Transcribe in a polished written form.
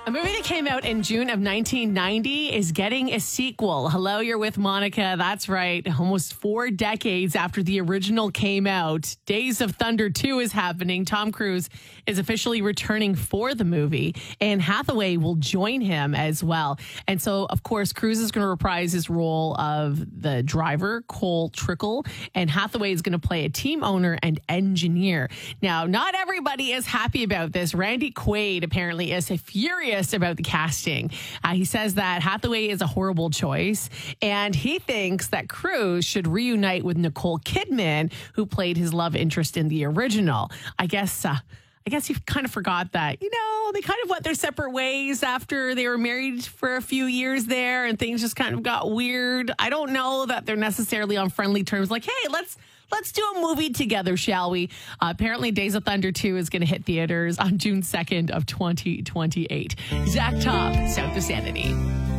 A movie that came out in June of 1990 is getting a sequel. Hello, you're with Monica. That's right. Almost 4 decades after the original came out, Days of Thunder 2 is happening. Tom Cruise is officially returning for the movie, and Hathaway will join him as well. And so, of course, Cruise is going to reprise his role of the driver, Cole Trickle, and Hathaway is going to play a team owner and engineer. Now, not everybody is happy about this. Randy Quaid apparently is furious about the casting. He says that Hathaway is a horrible choice, and he thinks that Cruise should reunite with Nicole Kidman, who played his love interest in the original. I guess you kind of forgot that, they kind of went their separate ways after they were married for a few years there, and things just kind of got weird. I don't know that they're necessarily on friendly terms. Like, hey, let's do a movie together, shall we? Apparently, Days of Thunder 2 is going to hit theaters on June 2nd of 2028. Zach Top, South of Sanity.